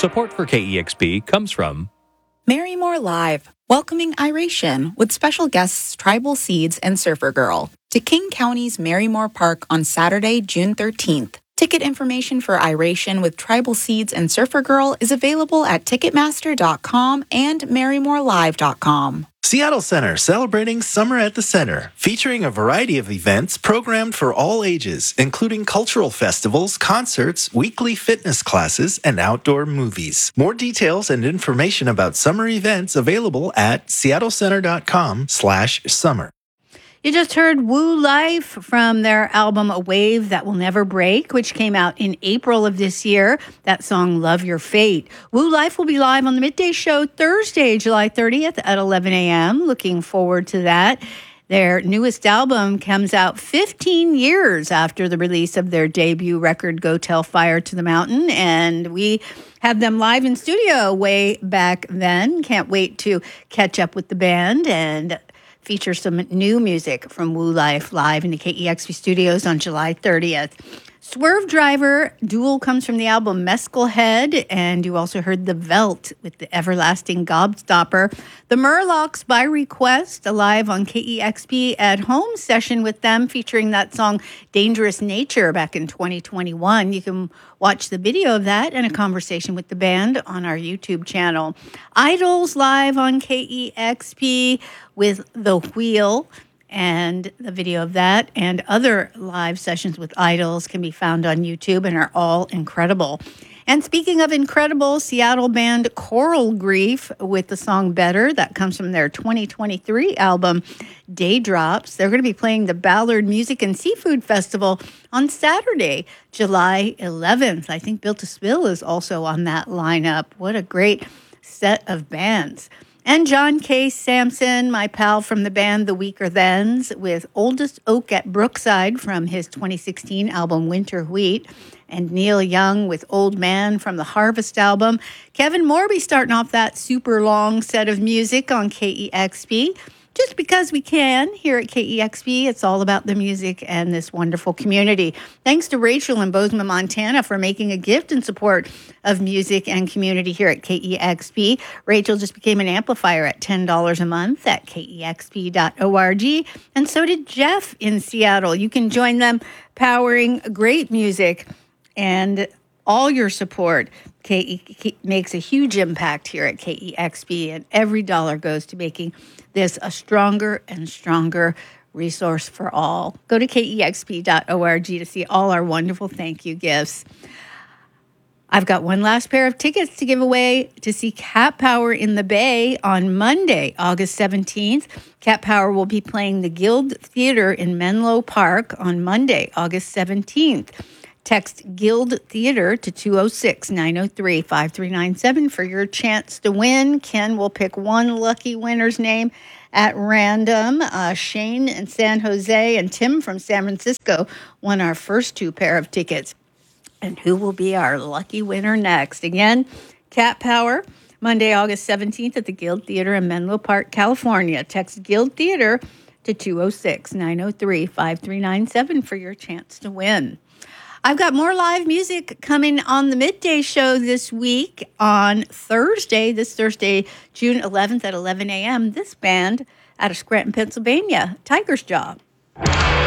Support for KEXP comes from Marymore Live, welcoming Iration with special guests Tribal Seeds and Surfer Girl to King County's Marymore Park on Saturday, June 13th. Ticket information for Iration with Tribal Seeds and Surfer Girl is available at Ticketmaster.com and MarymoreLive.com. Seattle Center celebrating Summer at the Center, featuring a variety of events programmed for all ages, including cultural festivals, concerts, weekly fitness classes, and outdoor movies. More details and information about summer events available at seattlecenter.com/summer. You just heard Woo Life from their album A Wave That Will Never Break, which came out in April of this year. That song, Love Your Fate. Woo Life will be live on the Midday Show Thursday, July 30th at 11 a.m. Looking forward to that. Their newest album comes out 15 years after the release of their debut record, Go Tell Fire to the Mountain, and we have them live in studio way back then. Can't wait to catch up with the band and feature some new music from Woo Life live in the KEXP studios on July 30th. Swerve Driver Duel comes from the album Mescal Head, and you also heard The Velt with the everlasting Gobstopper. The Murlocs by request, live on KEXP at home session with them, featuring that song Dangerous Nature back in 2021. You can watch the video of that and a conversation with the band on our YouTube channel. Idols live on KEXP with The Wheel, and the video of that and other live sessions with Idols can be found on YouTube and are all incredible. And speaking of incredible, Seattle band Coral Grief with the song Better. That comes from their 2023 album Daydrops. They're going to be playing the Ballard Music and Seafood Festival on Saturday, July 11th. I think Built to Spill is also on that lineup. What a great set of bands. And John K. Sampson, my pal from the band The Weaker Thens, with Oldest Oak at Brookside from his 2016 album Winter Wheat, and Neil Young with Old Man from the Harvest album. Kevin Morby starting off that super long set of music on KEXP. Just because we can here at KEXP, it's all about the music and this wonderful community. Thanks to Rachel in Bozeman, Montana for making a gift in support of music and community here at KEXP. Rachel just became an amplifier at $10 a month at KEXP.org. And so did Jeff in Seattle. You can join them powering great music, and all your support makes a huge impact here at KEXP, and every dollar goes to making this a stronger and stronger resource for all. Go to KEXP.org to see all our wonderful thank you gifts. I've got one last pair of tickets to give away to see Cat Power in the Bay on Monday, August 17th. Cat Power will be playing the Guild Theater in Menlo Park on Monday, August 17th. Text Guild Theater to 206-903-5397 for your chance to win. Ken will pick one lucky winner's name at random. Shane in San Jose and Tim from San Francisco won our first two pair of tickets. And who will be our lucky winner next? Again, Cat Power, Monday, August 17th at the Guild Theater in Menlo Park, California. Text Guild Theater to 206-903-5397 for your chance to win. I've got more live music coming on the Midday Show this week on Thursday, June 11th at 11 a.m. This band out of Scranton, Pennsylvania, Tiger's Jaw.